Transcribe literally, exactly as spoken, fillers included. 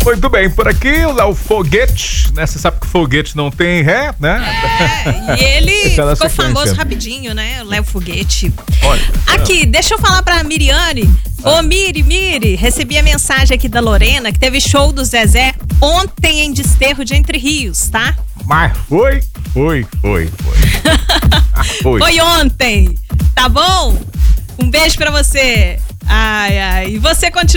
Muito bem, por aqui o Léo Foguete, né? Você sabe que foguete não tem ré, né? É, e ele Essa ficou é a sequência. famoso rapidinho, né? O Léo Foguete. Olha, Aqui, deixa eu falar pra Miriane. Ô, Miri, Miri, recebi a mensagem aqui da Lorena que teve show do Zezé ontem em Desterro de Entre Rios, tá? mas foi, foi, foi, foi. Ah, foi. Foi ontem, tá bom? Um beijo pra você. Ai, ai. E você continua